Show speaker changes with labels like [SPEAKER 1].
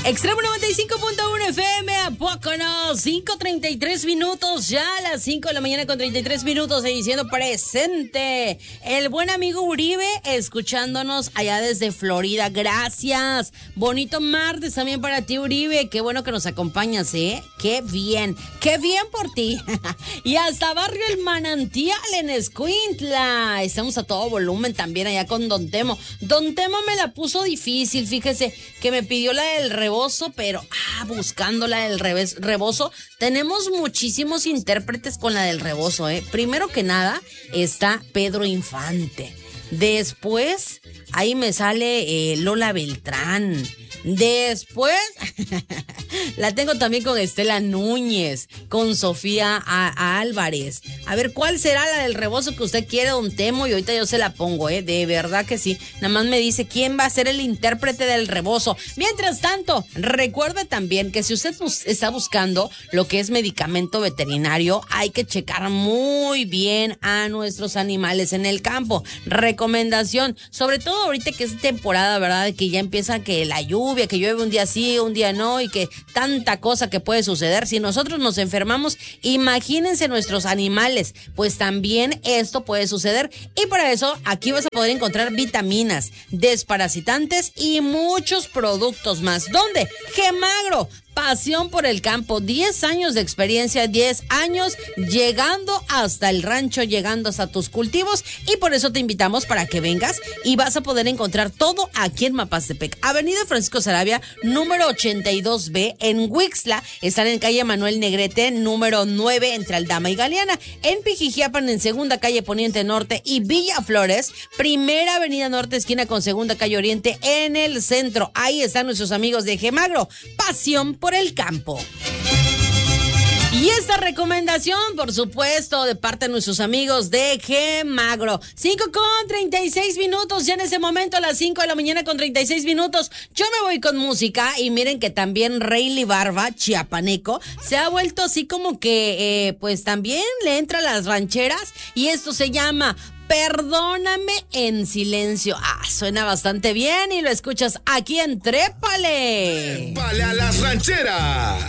[SPEAKER 1] Extremo 95.1 FM, ¿a poco no? 5:33 minutos, ya a las 5 de la mañana con 33 minutos, diciendo presente. El buen amigo Uribe, escuchándonos allá desde Florida. Gracias. Bonito martes también para ti, Uribe. Qué bueno que nos acompañas, ¿eh? Qué bien por ti. Y hasta Barrio El Manantial en Escuintla. Estamos a todo volumen también allá con Don Temo. Don Temo me la puso difícil, fíjese, que me pidió la del rebozo, pero buscando la del rebozo, tenemos muchísimos intérpretes con la del rebozo, ¿eh? Primero que nada está Pedro Infante. Después, ahí me sale Lola Beltrán. Después, la tengo también con Estela Núñez, con Sofía Álvarez. A ver, ¿cuál será la del rebozo que usted quiere, Don Temo? Y ahorita yo se la pongo, de verdad que sí. Nada más me dice quién va a ser el intérprete del rebozo. Mientras tanto, recuerde también que si usted está buscando lo que es medicamento veterinario, hay que checar muy bien a nuestros animales en el campo. Recomendación, sobre todo ahorita que es temporada, ¿verdad? De que ya empieza que la lluvia, que llueve un día sí, un día no, y que tanta cosa que puede suceder. Si nosotros nos enfermamos, imagínense nuestros animales, pues también esto puede suceder. Y para eso aquí vas a poder encontrar vitaminas, desparasitantes y muchos productos más. ¿Dónde? Gemagro. Pasión por el campo, 10 años de experiencia, 10 años llegando hasta el rancho, llegando hasta tus cultivos, y por eso te invitamos para que vengas y vas a poder encontrar todo aquí en Mapastepec. Avenida Francisco Saravia, número 82B, en Huixtla, están en calle Manuel Negrete, número 9, entre Aldama y Galeana. En Pijijiapan, en Segunda Calle Poniente Norte y Villa Flores, Primera Avenida Norte, esquina con Segunda Calle Oriente, en el centro. Ahí están nuestros amigos de Gemagro, pasión por el campo. Y esta recomendación, por supuesto, de parte de nuestros amigos de Gemagro. 5:36 minutos, ya en ese momento a las 5 de la mañana con 36 minutos. Yo me voy con música y miren que también Rayleigh Barba, chiapaneco, se ha vuelto así como que, pues también le entra a las rancheras, y esto se llama Perdóname en Silencio. Suena bastante bien y lo escuchas aquí en Trépale.
[SPEAKER 2] Trépale a las rancheras.